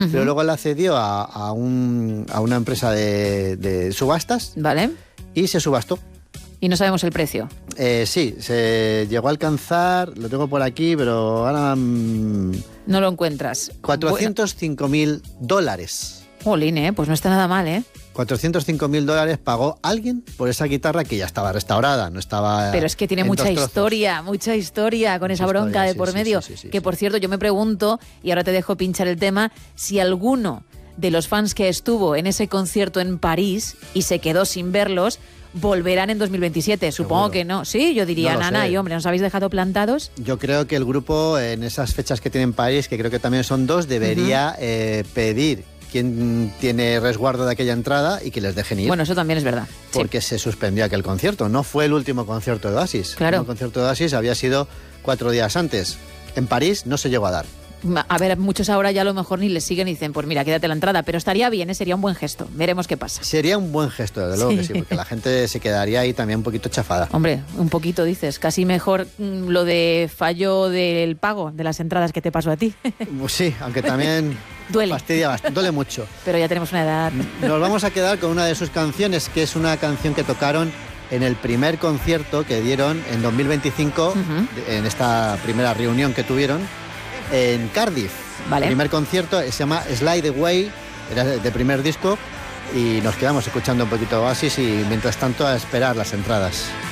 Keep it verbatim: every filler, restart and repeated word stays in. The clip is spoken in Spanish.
uh-huh. pero luego la cedió a, a, un, a una empresa de, de subastas. Vale. Y se subastó. Y no sabemos el precio. Eh, sí, se llegó a alcanzar, lo tengo por aquí, pero ahora... Mmm, no lo encuentras. cuatrocientos cinco mil dólares. Jolín, ¿eh? Pues no está nada mal, ¿eh? cuatrocientos cinco mil dólares pagó alguien por esa guitarra que ya estaba restaurada, no estaba... Pero es que tiene mucha historia, mucha historia con mucha esa bronca historia, de por sí, medio. Sí, sí, sí, que, sí. Por cierto, yo me pregunto, y ahora te dejo pinchar el tema, si alguno de los fans que estuvo en ese concierto en París y se quedó sin verlos, volverán en dos mil veintisiete. Supongo Seguro. que no. Sí, yo diría, no Nana, sé. y hombre, ¿nos habéis dejado plantados? Yo creo que el grupo, en esas fechas que tiene en París, que creo que también son dos, debería uh-huh. eh, pedir quién tiene resguardo de aquella entrada y que les dejen ir. Bueno, eso también es verdad. Porque sí. se suspendió aquel concierto. No fue el último concierto de Oasis. Claro. El concierto de Oasis había sido cuatro días antes. En París no se llegó a dar. A ver, muchos ahora ya a lo mejor ni les siguen y dicen, pues mira, quédate la entrada, pero estaría bien, ¿eh? Sería un buen gesto, veremos qué pasa. Sería un buen gesto, desde luego sí. que sí, porque la gente se quedaría ahí también un poquito chafada. Hombre, un poquito dices, casi mejor mmm, lo de fallo del pago de las entradas que te pasó a ti. Sí, aunque también duele. Fastidia bastante, duele mucho. Pero ya tenemos una edad. Nos vamos a quedar con una de sus canciones, que es una canción que tocaron en el primer concierto que dieron en dos mil veinticinco, uh-huh. en esta primera reunión que tuvieron, en Cardiff. Vale. El primer concierto se llama Slide Away, era de primer disco, y nos quedamos escuchando un poquito Oasis y mientras tanto a esperar las entradas.